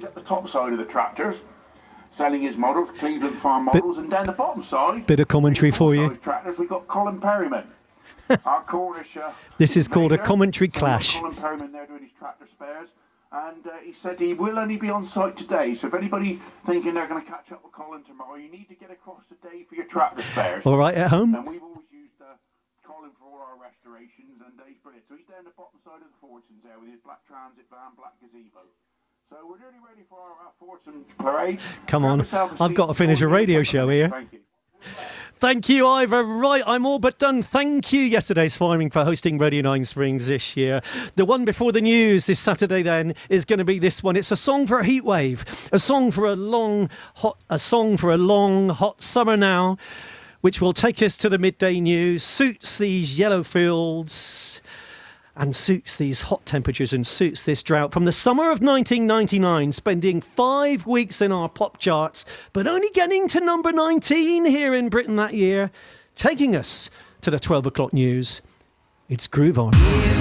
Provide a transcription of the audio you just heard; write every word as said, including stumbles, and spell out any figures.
he's at the top side of the tractors, selling his models, Cleveland Farm models, bit, and down the bottom side, bit of commentary for you. Tractors, we've got Colin Perryman, our Cornish. Uh, this is called a commentary clash. Colin Perryman there doing his tractor spares, and uh, he said he will only be on site today. So if anybody thinking they're going to catch up with Colin tomorrow, you need to get across today for your tractor spares. All right, at home. And we've always used uh, Colin for all our restorations, and uh, he's brilliant. So he's down the bottom side of the Fortunes there with his black Transit van, black gazebo. So we're nearly ready for our, our Fortune parade. Come on, I've got to finish a radio show here. Thank you. Thank you, Ivor. Right, I'm all but done. Thank you, Yesterday's Farming, for hosting Radio Nine Springs this year. The one before the news this Saturday then is going to be this one. It's a song for a heat wave, a song for a long, hot, a song for a long, hot summer now, which will take us to the midday news. Suits these yellow fields and suits these hot temperatures and suits this drought. From the summer of nineteen ninety-nine, spending five weeks in our pop charts, but only getting to number nineteen here in Britain that year, taking us to the twelve o'clock news. It's Groove On.